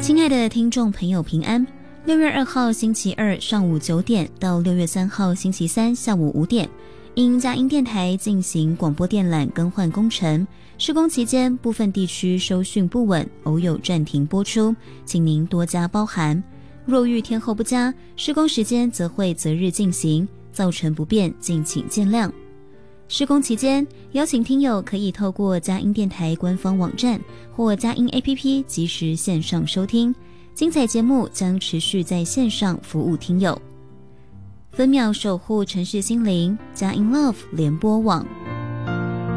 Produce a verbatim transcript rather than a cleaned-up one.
亲爱的听众朋友平安，六月二号星期二上午九点到六月三号星期三下午五点，因佳音电台进行广播电缆更换工程，施工期间部分地区收讯不稳，偶有暂停播出，请您多加包涵。若遇天候不佳，施工时间则会择日进行，造成不便敬请见谅。施工期间，邀请听友可以透过佳音电台官方网站或佳音 A P P 及时线上收听，精彩节目将持续在线上服务听友。分秒守护城市心灵，佳音 Love 联播网。